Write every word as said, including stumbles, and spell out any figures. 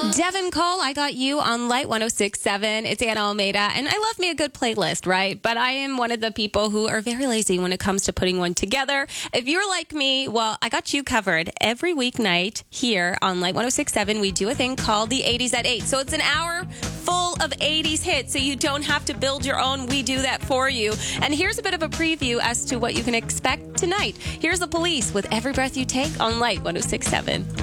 Devin Cole, I got you on Light one oh six point seven. It's Anna Almeida, and I love me a good playlist, right? But I am one of the people who are very lazy when it comes to putting one together. If you're like me, well, I got you covered. Every weeknight here on Light one oh six point seven, we do a thing called the eighties at eight. So it's an hour full of eighties hits, so you don't have to build your own. We do that for you. And here's a bit of a preview as to what you can expect tonight. Here's The Police with Every Breath You Take on Light one oh six point seven.